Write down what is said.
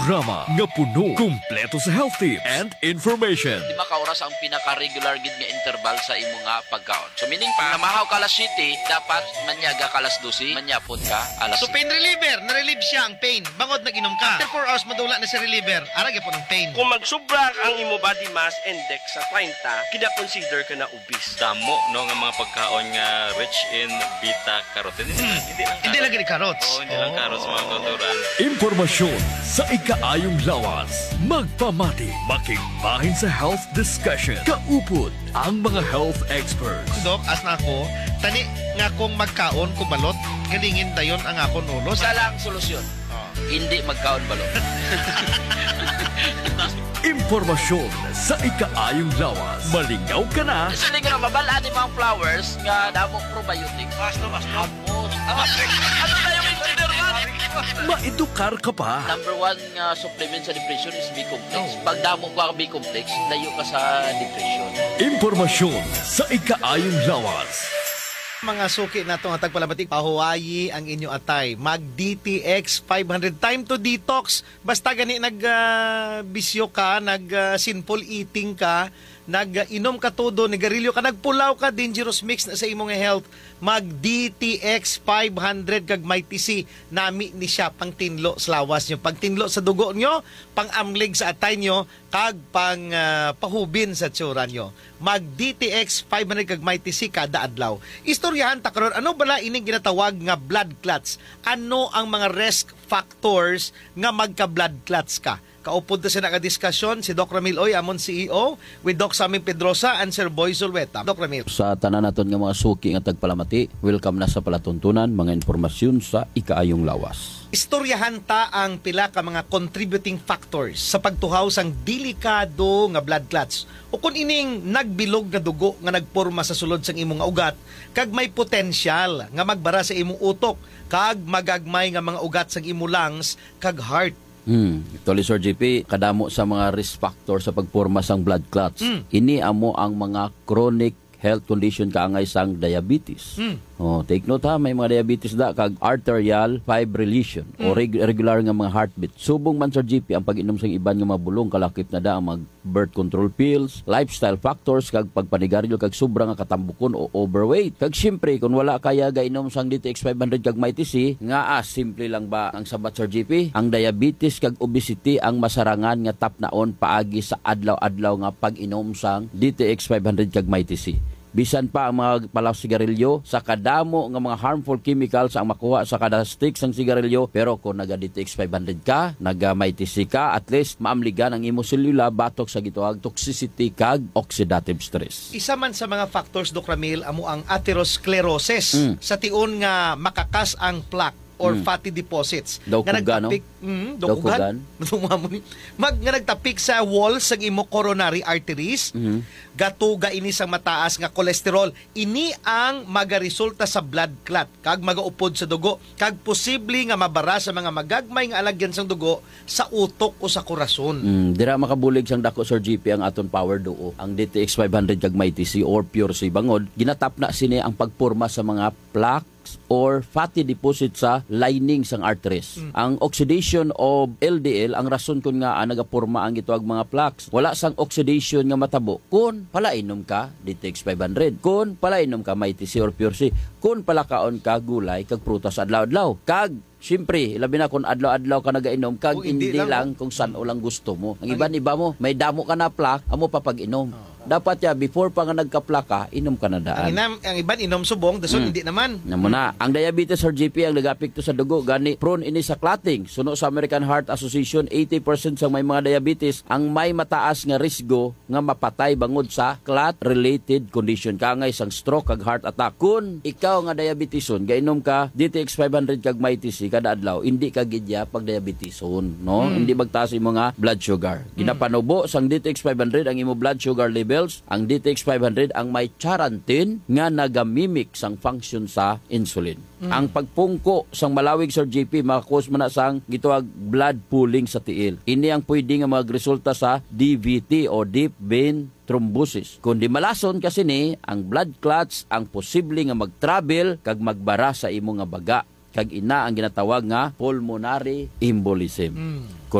programa nga puno, kumpleto sa health tips and information. Di ba ka oras ang pinaka-regular gid nga interval sa imo nga pagkaon? So meaning pa, namahaw ka alas 7, dapat manyaga ka alas 12, manyapon ka alas So 7. pain reliever, na-relieve siya ang pain. Bangod nag-inom ka. After 4 hours madula na sa reliever, arag po ng pain. Kung magsubra ang imo body mass index sa 30, kina-consider ka na obese. Damo no nga mga pagkaon nga rich in beta carotene. Hindi lagi ni carrots. Oo, hindi lang carrots mga kauturan. Impormasyon sa ikaayong lawas. Magpamati, makigbahin sa health discussion. Kaupod ang mga health experts. Dok, as na ako, tani nga kung magkaon ko balot, galingin dayon ang akon ulo. Sa lang solusyon. Hindi magkaon balot. Impormasyon sa ikaayong lawas. Malingaw ka na. Sa nga mabalaan ni mga flowers nga damong probiotic. Basta. Ano na yung engineer man? Maedukar ka pa. Number 1 nga supplement sa depression is B-complex. Pag damo ka B-complex, layo ka sa depression. Impormasyon sa ikaayong lawas. Mga suki na itong tagpalamatik, pahuwayi ang inyo atay. Mag DTX 500 time to detox. Basta gani nag-bisyo ka, nag-sinful eating ka, nag-inom ka todo, nagarilyo ka, nagpulaw ka, dangerous mix na sa imong health. Mag DTX 500 kag may TC. Nami ni siya pang tinlo sa lawas nyo. Pag tinlo sa dugo nyo, pang amlig sa atay nyo, kag pang pahubin sa tsura nyo. Mag DTX 500 kag may TC kada adlaw. Istoryahan ta karon, ano bala ining ginatawag nga blood clots? Ano ang mga risk factors nga magka-blood clots ka? Kaupod na sa nakadiskusyon si Doc Ramil Oy, amon CEO, with Doc Saming Pedrosa and Sir Boy Zulweta. Doc Ramil. Sa tanan naton nga mga suki nga tagpalamati, welcome na sa palatuntunan mga impormasyon sa ikaayong lawas. Istoryahan ta ang pila ka mga contributing factors sa pagtuhaw sang delikado nga blood clots. O kung ining nagbilog nga dugo nga nagporma sa sulod sang imong nga ugat, kag may potensyal nga magbara sa imong utok, kag magagmay nga mga ugat sang imong lungs kag heart. Actually, Sir JP, kadamo sa mga risk factor sa pagporma sang blood clots. Ini amo ang mga chronic health condition kaangay sang diabetes. Take note ha, may mga diabetes da kag arterial fibrillation o regular nga mga heartbeat. Subong man Sir GP ang pag-inom sang iban nga mga bulong kalakip na da ang mag birth control pills, lifestyle factors kag pagpanigarilyo kag sobra nga katambukon o overweight. Kag syempre kung wala kaya gainom sang DTX 500 kag may TC, nga simple lang ba ang sabat Sir GP? Ang diabetes kag obesity ang masarangan nga top naon paagi sa adlaw-adlaw nga pag-inom sang DTX 500 kag may TC. Bisan pa ang mga palaw sigarilyo sa kadamo nga mga harmful chemicals ang makuha sa kada stick sang sigarilyo, pero kung naga DTX 500 ka, naga may TC ka, at least maamligan ang imo selula batok sa gituag toxicity kag oxidative stress. Isa man sa mga factors, Doc Ramil, amo ang atherosclerosis. Sa tiun nga makakas ang plaque or fatty deposits. Daukugan, no? Daukugan. Nga nagtapik sa wall sa imo coronary arteries, gatuga ini sang mataas nga kolesterol. Ini ang magaresulta sa blood clot, kag magaupod sa dugo, kag posible nga mabara sa mga magagmay nga alagyan sang dugo sa utok o sa korason. Dira makabulig sang dako Sir GP ang aton power duo. Ang DTX 500 kag may TC or Pure C bangod, ginatap na sini ang pagporma sa mga plaque or fatty deposit sa lining sang arteries. Ang oxidation of LDL ang rason kun nga nagapurma ang gituag mga plaques. Wala sang oxidation nga matabo kun palainom ka DTX 500, kun palainom ka may TC or Pure C, kun palakaon ka gulay kag prutas adlaw-adlaw. Kag siyempre, labi na kung adlaw-adlaw ka nagainom, kag hindi lang kung saan o lang gusto mo. Ang iba mo, may damo ka na plaque, amo pa pag-inom. Dapat before pa nga nagka-plaka, inom ka na daan. Ang iban inom subong, dason hindi naman. Namuna, ang diabetes Sir GP ang nagapekto sa dugo, gani prone ini sa clotting. Suno sa American Heart Association, 80% sa may mga diabetes ang may mataas nga risgo nga mapatay bangod sa clot-related condition. Kangay sang stroke kag heart attack. Kung ikaw nga diabeteson, gainom ka DTX 500 kag may TC kada adlaw, hindi ka gidya pag diabeteson, no? Hindi magtaas imo nga blood sugar. Ginapanubo sang DTX 500 ang imo blood sugar level. Ang DTX 500 ang may charantin nga nagamimik sang function sa insulin. Ang pagpungko sang malawig Sir JP makakos man na sang gituag blood pooling sa tiil. Ini ang pwede nga magresulta sa DVT o deep vein thrombosis. Kung di malason kasi ni ang blood clots ang posible nga mag-travel kag magbara sa imo nga baga, kag ina ang ginatawag nga pulmonary embolism.